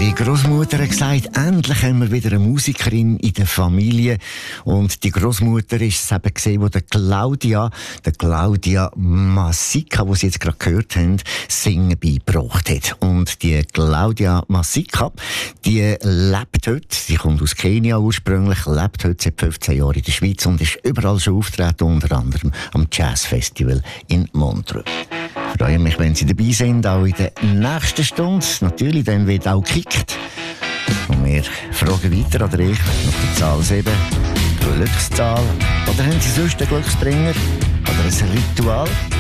Die Großmutter hat gesagt, endlich haben wir wieder eine Musikerin in der Familie. Und die Großmutter ist es eben gesehen, wo der Claudia Masicka, die Sie jetzt gerade gehört haben, Singen beigebracht hat. Und die Claudia Masicka, die lebt heute, sie kommt aus Kenia ursprünglich, lebt heute seit 15 Jahren in der Schweiz und ist überall schon auftreten, unter anderem am Jazzfestival in Montreux. Ich freue mich, wenn Sie dabei sind, auch in der nächsten Stunde. Natürlich, dann wird auch gekickt. Und wir fragen weiter an euch nach der Zahl 7, die Glückszahl. Oder haben Sie sonst einen Glücksbringer? Oder ein Ritual?